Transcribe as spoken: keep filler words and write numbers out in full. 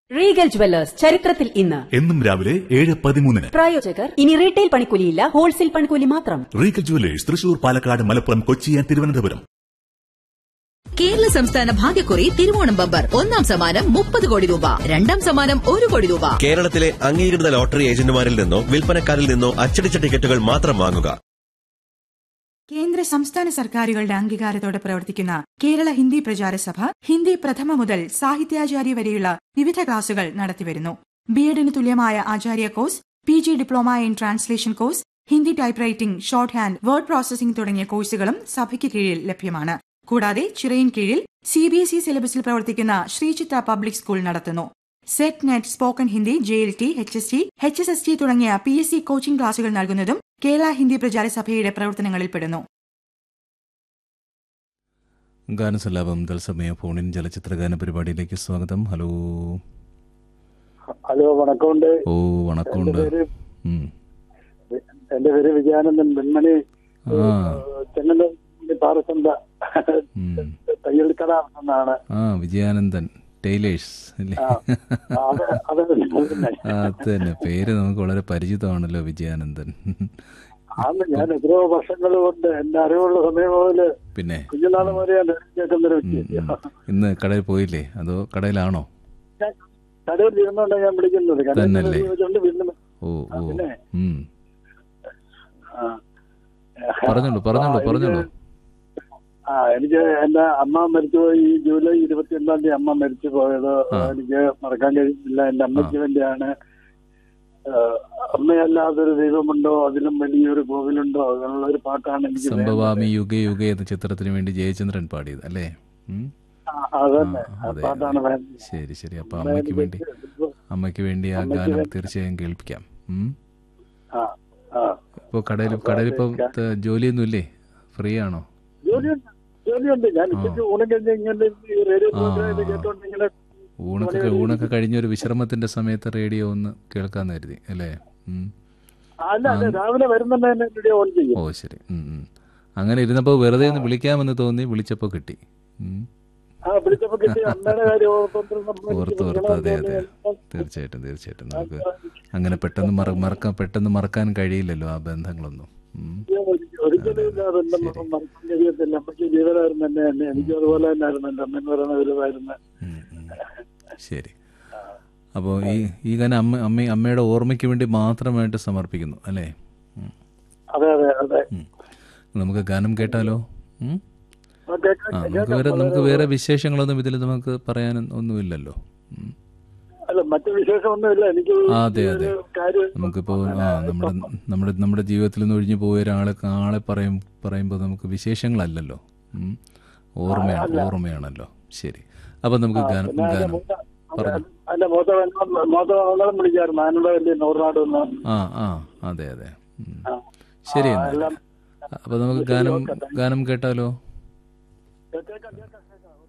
Regal jewellers ചരിത്രത്തിൽ ഇന്ന് എന്നും രാവിലെ ഏഴ് പതിമൂന്നിന്. പ്രായോജകർ ഇനി റീറ്റെയിൽ പണിക്കൂലിയില്ല, ഹോൾസെയിൽ പണിക്കൂലി മാത്രം. Regal jewellers Thrissur, Palakkad, Malappuram, Kochi and Thiruvananthapuram. Kerala സംസ്ഥാന ഭാഗ്യക്കുറി തിരുവോണം ബമ്പർ ഒന്നാം സമ്മാനം മുപ്പത് കോടി രൂപ, രണ്ടാം സമ്മാനം ഒരു കോടി രൂപ. കേരളത്തിലെ അംഗീകൃത ലോട്ടറി ഏജന്റുമാരിൽ നിന്നോ വിൽപ്പനക്കാരിൽ നിന്നോ അച്ചടിച്ച ടിക്കറ്റുകൾ മാത്രം വാങ്ങുക. കേന്ദ്ര സംസ്ഥാന സർക്കാരുകളുടെ അംഗീകാരത്തോടെ പ്രവർത്തിക്കുന്ന കേരള ഹിന്ദി പ്രചാര സഭ ഹിന്ദി പ്രഥമ മുതൽ സാഹിത്യാചാര്യ വരെയുള്ള വിവിധ ക്ലാസുകൾ നടത്തിവരുന്നു. ബി എഡിന് തുല്യമായ ആചാര്യ course, P G diploma in translation course, Hindi type writing, short hand, word processing തുടങ്ങിയ കോഴ്സുകളും സഭയ്ക്ക് കീഴിൽ ലഭ്യമാണ്. കൂടാതെ ചിറയിൻ കീഴിൽ സി ബി എസ് ഇ സിലബസിൽ പ്രവർത്തിക്കുന്ന ശ്രീചിത്ര പബ്ലിക് സ്കൂൾ നടത്തുന്നു. Set, net, spoken Hindi, J L T, H S T, H S S T തുടങ്ങിയ പി എസ് സി കോച്ചിംഗ് ക്ലാസുകൾ നൽകുന്നതും കേരള ഹിന്ദി പ്രചാര സഭയുടെ പ്രവർത്തനങ്ങളിൽപ്പെടുന്നു. ഗാനസല്ലാപം തത്സമയ ഫോണിൻ ചലച്ചിത്ര ഗാന പരിപാടിയിലേക്ക് സ്വാഗതം. Hello hello വണക്കമുണ്ട്. ഓ വണക്കമുണ്ട്. എന്റെ പേര് വിജയാനന്ദൻ. വെൺമണി ചെന്നൈ പാറച്ചന്ത തയ്യൽക്കട എന്നാണ്. ആ വിജയാനന്ദൻ ടൈലേഴ്സ് അല്ലേ? അത് തന്നെ, പേര് നമുക്ക് വളരെ പരിചിതമാണല്ലോ, വിജയാനന്ദൻ. ആണ് ഞാൻ എത്രയോ വർഷങ്ങൾ കൊണ്ട് എന്റെ അറിവുള്ള സമയം മുതല് പിന്നെ കുഞ്ഞുനാള് വരെ കേൾക്കുന്ന വ്യക്തി. ഇന്ന് കടയിൽ പോയില്ലേ, അതോ കടയിലാണോ? കടയിൽ ഇരുന്നോണ്ട് ഞാൻ വിളിക്കുന്നത്. തന്നല്ലേ? ഓ ഓ പറഞ്ഞോളൂ പറഞ്ഞോളൂ പറഞ്ഞോളൂ. ആ എനിക്ക് എന്റെ അമ്മ മരിച്ചുപോയി. ഈ ജൂലൈ ഇരുപത്തി ഒന്നാം തീയതി അമ്മ മരിച്ചു പോയത് എനിക്ക് മറക്കാൻ കഴിയുന്നില്ല. എന്റെ അമ്മയ്ക്ക് വേണ്ടിയാണ്. അമ്മയല്ലാതൊരു ദൈവമുണ്ടോ, അതിലും വലിയൊരു കോവിലുണ്ടോ, അങ്ങനെയുള്ള ഒരു പാട്ടാണ് എനിക്ക്. സംഭവാമി യുഗേ യുഗേ എന്ന ചിത്രത്തിന് വേണ്ടി ജയചന്ദ്രൻ പാടിയത് അല്ലേ? അതന്നെ പാട്ടാണ്. ശരി ശരി. അപ്പൊ അമ്മയ്ക്ക് വേണ്ടി അമ്മയ്ക്ക് വേണ്ടി ആ ഗാനം തീർച്ചയായും കേൾപ്പിക്കാം. ഇപ്പൊ കടയിൽ കടയിൽ ഇപ്പൊ ജോലിയൊന്നും ഇല്ലേ? ഫ്രീ ആണോ? ജോലിയുണ്ട് ജോലിയുണ്ട് ഞാൻ ഊണം കഴിഞ്ഞ് ഇങ്ങനെ റേഡിയോ പ്രോഗ്രാം കേട്ടോണ്ട് ഇങ്ങനെ ഊണൊക്കെ ഊണൊക്കെ കഴിഞ്ഞൊരു വിശ്രമത്തിന്റെ സമയത്ത് റേഡിയോ ഒന്ന് കേൾക്കാന്ന് കരുതി അല്ലേ? രാവിലെ വരുന്നുണ്ട് ഓൺ ചെയ്യും. ഓ ശരി. അങ്ങനെ ഇരുന്നപ്പോ വെറുതെ ഒന്ന് വിളിക്കാമെന്ന് തോന്നി, വിളിച്ചപ്പോ കിട്ടി. ഓർത്ത് ഓർത്ത് അതെ അതെ തീർച്ചയായിട്ടും തീർച്ചയായിട്ടും. നമുക്ക് അങ്ങനെ പെട്ടെന്ന് മറക്കാൻ പെട്ടെന്ന് മറക്കാൻ കഴിയില്ലല്ലോ ആ ബന്ധങ്ങളൊന്നും. ഒരിക്കലും മറക്കാൻ കഴിയത്തില്ല. അമ്മയ്ക്ക് ജീവനായിരുന്നു തന്നെ. എനിക്ക് അതുപോലെ തന്നെയായിരുന്നു. എന്റെ അമ്മ എന്ന് പറയുന്ന വലുതായിരുന്നു. ശരി. അപ്പോൾ ഈ ഈ ഗാനം അമ്മ അമ്മ അമ്മയുടെ ഓർമ്മയ്ക്ക് വേണ്ടി മാത്രമായിട്ട് സമർപ്പിക്കുന്നു അല്ലേ? അതെ അതെ അതെ. നമുക്ക് ഗാനം കേട്ടാലോ? ആ നമുക്ക് വേറെ നമുക്ക് വേറെ വിശേഷങ്ങളൊന്നും ഇതിൽ നമുക്ക് പറയാൻ ഒന്നുമില്ലല്ലോ. മറ്റു വിശേഷമൊന്നുമില്ല. എനിക്ക് അതെ അതെ. നമുക്കിപ്പോ ആ നമ്മുടെ നമ്മുടെ നമ്മുടെ ജീവിതത്തിൽ നിന്ന് ഒഴിഞ്ഞു പോയ ഒരാളെ ആളെ പറയും പറയുമ്പോൾ നമുക്ക് വിശേഷങ്ങളല്ലല്ലോ, ഓർമ്മയാണ് ഓർമ്മയാണല്ലോ. ശരി. അപ്പൊ നമുക്ക് ഗാനം ഗാനം പറഞ്ഞു. ആ ആ അതെ അതെ. ശരി. അപ്പൊ നമുക്ക് ഗാനം ഗാനം കേട്ടാലോ?